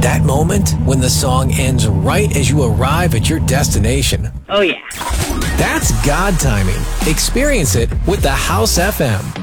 That moment when the song ends right as you arrive at your destination. Oh, yeah. That's God timing. Experience it with the House FM.